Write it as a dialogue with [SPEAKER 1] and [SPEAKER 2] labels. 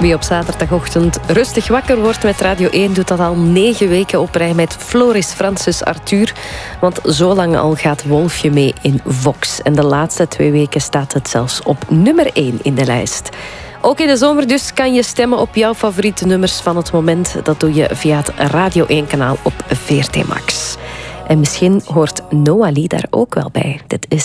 [SPEAKER 1] Wie op zaterdagochtend rustig wakker wordt met Radio 1... doet dat al 9 weken op rij met Floris Francis Arthur. Want zo lang al gaat Wolfje mee in Vox. En de laatste 2 weken staat het zelfs op nummer 1 in de lijst. Ook in de zomer dus kan je stemmen op jouw favoriete nummers van het moment. Dat doe je via het Radio 1-kanaal op VRT Max. En misschien hoort Noah Lee daar ook wel bij. Dit is